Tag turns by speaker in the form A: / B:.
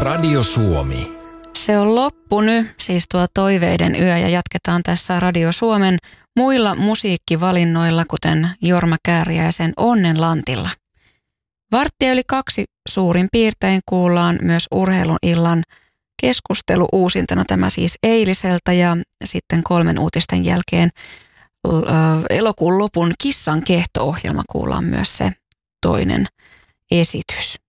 A: Radio Suomi.
B: Se on loppu nyt, siis tuo toiveiden yö, ja jatketaan tässä Radio Suomen muilla musiikkivalinnoilla, kuten Jorma Kääriäisen Onnenlantilla. 1:15 suurin piirtein kuullaan myös urheilun illan keskustelu uusintana, tämä siis eiliseltä, ja sitten 3 uutisten jälkeen elokuun lopun Kissan kehto-ohjelma kuullaan myös se toinen esitys.